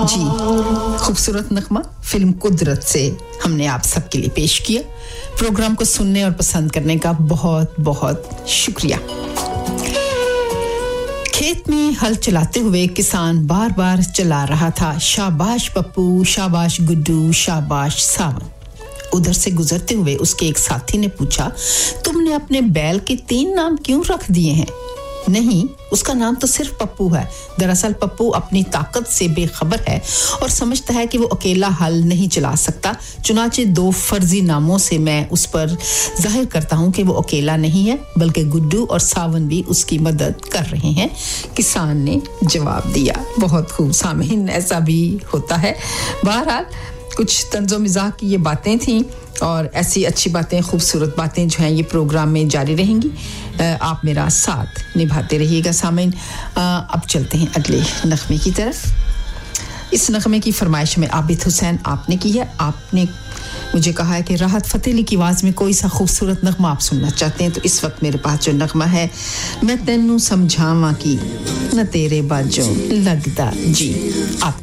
जी खूबसूरत नगमा फिल्म कुदरत से हमने आप सबके लिए पेश किया प्रोग्राम को सुनने और पसंद करने का बहुत-बहुत शुक्रिया खेत में हल चलाते हुए किसान बार-बार चला रहा था शाबाश पप्पू शाबाश गुड्डू शाबाश सावन उधर से गुजरते हुए उसके एक साथी ने पूछा तुमने अपने बैल के 3 नाम क्यों रख दिए हैं नहीं उसका नाम तो सिर्फ पप्पू है दरअसल पप्पू अपनी ताकत से बेखबर है और समझता है कि वो अकेला हल नहीं चला सकता चुनाचे 2 फर्जी नामों से मैं उस पर जाहिर करता हूं कि वो अकेला नहीं है बल्कि गुड्डू और सावन भी उसकी मदद कर रहे हैं किसान ने जवाब दिया बहुत खूब सामीन ऐसा भी होता है बहरहाल कुछ तंज़ो मिज़ाह की ये बातें थीं और ऐसी अच्छी बातें खूबसूरत बातें जो हैं ये प्रोग्राम में जारी रहेंगी आप मेरा साथ निभाते रहिएगा सामीन अब चलते हैं अगले नगमे की तरफ इस नगमे की फरमाइश में आबिद हुसैन आपने की है आपने मुझे कहा है कि राहत फ़तेह अली की आवाज़ में कोई सा खूबसूरत नगमा आप सुनना चाहते हैं तो इस वक्त मेरे पास जो नगमा है मैं तैनू समझावां की न तेरे बाजों लगदा जी आप